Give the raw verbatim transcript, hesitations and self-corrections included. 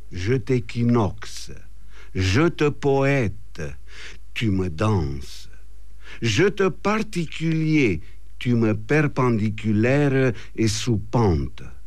je t'équinoxe, je te poète, tu me danses. Je te particulier, tu me perpendiculaire et sous pente.